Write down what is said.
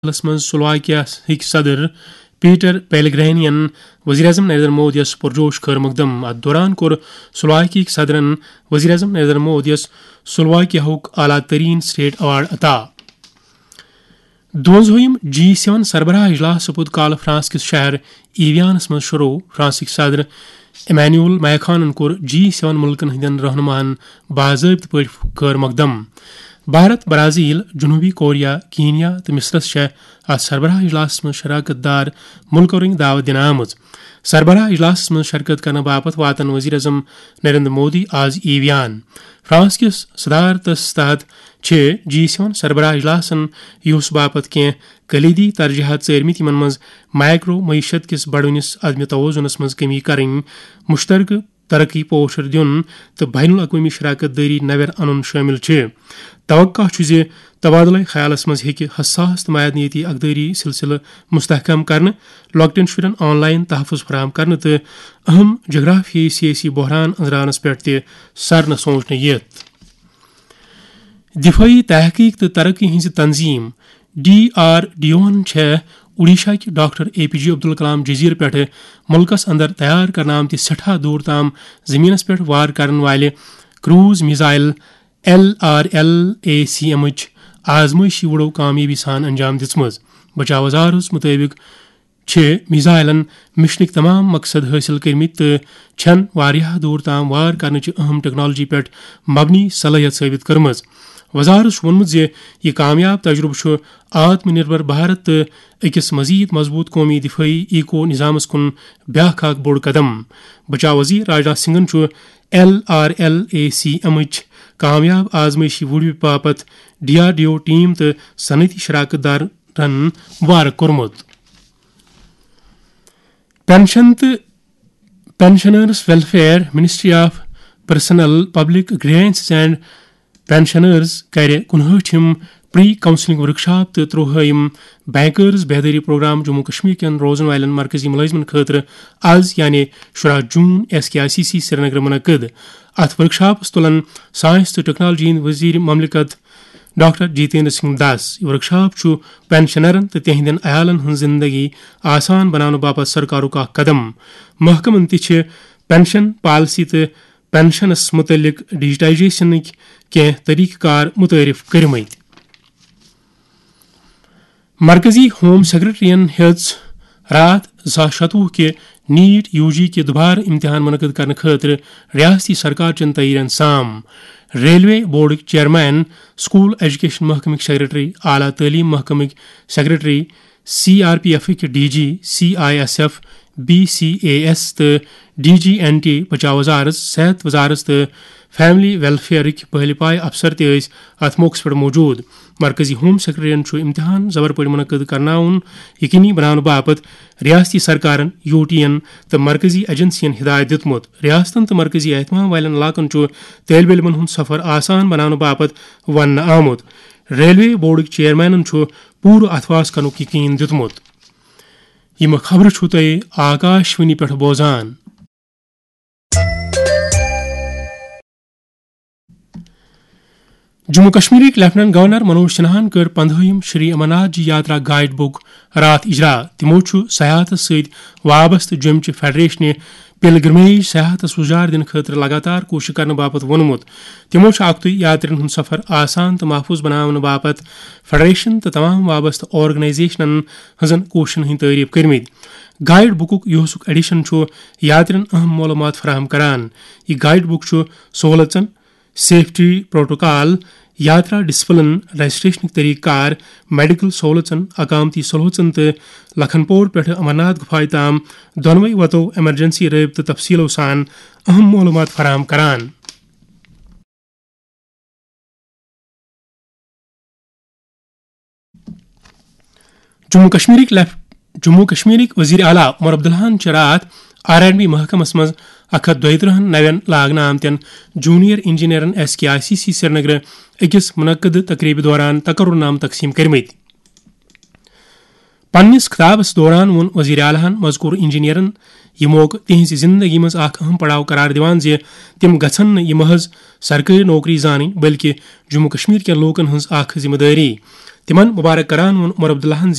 من سلوواکیا ہک صدر پیٹر پیلگرینین وزیر اعظم نریندر مودیس پرجوش خیر مقدم. اتھ دوران کور سلوواکیک صدرن وزیر اعظم نریندر مودیس سلوواکیا اعلیٰ ترین سٹیٹ ایوارڈ عطا. 22 G7 سربراہ اجلاس سپود کال فرانس کس شہر ایویانس من شروع. فرانسک صدر ایمینوئل میکرون کور G7 ملکن ہندین رہنماہن باضابطہ پٲٹھۍ خیر مقدم. بھارت، برازیل، جنوبی کوریا، کینیا تو مصرس اتھ سربراہ اجلاس من شراکت دار ملکو رنگ دعوت دنہ آمٕژ. سربراہ اجلاس من شرکت کرنے باپت واتن وزیر اعظم نریندر مودی آز ایویان. فرانس کس صدارتس تحت G7 سربراہ اجلاسن یوس باپت کی کلیدی ترجیحات ژٲرمٕتۍ یمن منٛز مائکرو معیشت کس بڑوٕنس عدم توازنس منٛز کمی کرٕنۍ، مشترکہ ترقی پوشر دن تو بین الاقوامی شراکت داری نویر ان شامل چھ. توقع چھ تبادلہ خیالس مز ہیکہ حساس تو معدنیتی اقداری سلسلہ مستحکم کرنے، لۄکٹٮ۪ن شرین آن لائن تحفظ فراہم کرنے تو اہم جغرافیائی سیاسی بحران انزراونس پہ تہ سر سوچنے یتھ. دفاعی تحقیق تو ترقی ہز تنظیم DRDO چھ اڈیشہ کہ ڈاکٹر APJ عبدالکلام جزیرہ پہ ملکس اندر تیار کرنا آمت سٹھا دور تام زمینس پہ وار کرن والہ کروز میزائل LRLACM آزمائشی وڑو کامیابی سان انجام دژمٕژ. بچاو وزارت مطابق چھ میزائلن مشنک تمام مقصد حاصل کرمت تو چھن واریاہ دور تام وار کرنچ اہم ٹیکنالوجی پہ مبنی صلاحیت ثابت کرمژ. وزارت وونمت یہ کامیاب تجربہ آتم نربر بھارت تو اکس مزید مضبوط قومی دفاعی ایکو نظامس کن بیاکھ اکھ بوڑ قدم. بچاو وزیر راجناتھ سنگھن LRLACM کامیاب آزمائشی وڑو باپت DRDO ٹیم تو صنعتی شراکت دارن مبارک کورمت. پینشن تو pensioners welfare ministry of personal public grievances and pensioners کر 59 پری کاؤنسلنگ ورکشاپ تو 53 bankers بہداری programme Jammu Kashmir can روزن والن مرکزی ملازمن خاطر آز یعنی 16 جون SKICC سری نگر منعقد. ات ورکشاپس تلن سائنس تو ٹیکنالوجی ہند وزیر مملکت ڈاکٹر جتیندر سنگھ داس. یہ ورکشاپ پینشنرن تو تہندین عیالن ہن زندگی آسان بنانے باپت سرکارک اخ قدم. محکمن تہ پینشن پالسی تو پینشنس متعلق ڈیجیٹائزیشنک کی طریقہ کار متعارف کرمت. مرکزی ہوم سیکرٹرین ہیژ رات 2016 کے نیٹ UG کے دوبارہ امتحان منعقد کرنے خاطر ریاستی سرکار چن تیارین سام. Railway board chairman, school education محکمک secretary, اعلیٰ تعلیم محکمک secretary, CRPF DG، CISF، BCAS تو DGNT، بچاو وزارت، صحت وزارت تو فیملی ویلفیئرک پہلِ پائے افسر تہ ات موقع پہ موجود. مرکزی ہوم سیکرٹریین امتحان زبر پہ منعقد کرناؤن یقینی بنانے باپت ریاستی سرکارن، UTین تو مرکزی ایجنسین ہدایت دتمت. ریاستن تو مرکزی اہتمام والن علاقن طالب علمن ہند سفر آسان بنانے باپت ون آمت. ریلوے بورڈک چیئرمینن پور اتواس کرنک یقین دتمت. یم خبر تہ آکاشوانی پہ بوزان. جموں کشمیرک لیفٹنٹ گورنر منوج سنہاہن کر 15 شری امرناتھ جی یاترا گائیڈ بک رات اجرا. تمو سیاحت ست وابستہ جوم چہ فیڈریشن پلگرمیج سیاحتس وجار دن خاطر لگاتار کوشش کرنے باپت وونمت. تمو اکتوئی یاترین ہند سفر آسان تو محفوظ بنانے باپت فیڈریشن تو تمام وابستہ آرگنائزیشنن ہزن کوششن ہند تعریف کرمت. گائیڈ بکک یہسک ایڈیشن یاترین اہم معلومات فراہم کران. یہ گائیڈ بک سہولتن، سیفٹی پروٹوکال، یاترا ڈسپلن، رجسٹریشن طریقہ کار، میڈیکل سہولتن، اقامتی سہولتن تو لکھن پور پہ امرناتھ گفائے تام دونوئی وتو ایمرجنسی رابطہ تفصیلو سان اہم معلومات فراہم کران. جموں کشمیرک وزیر اعلیٰ عمر عبداللہ رات R&B محکمس مز 132 نوین لاگنہ آمتین جونیئر انجینئرن SKICC سری نگر اکس منعقد تقریب دوران تقرر نام تقسیم کرمت. پنس خطابس دوران وون وزیر اعلیٰ مذکور انجینئرن یہ موقع تہذ زندگی مز اخ اہم پڑاؤ قرار دیوان تم گھن یہ محض سرکاری نوکری زانیں بلکہ جموں کشمیر کین لوکن ہز اخ ذمہ داری. تمن مبارک کران وون عمر عبداللہ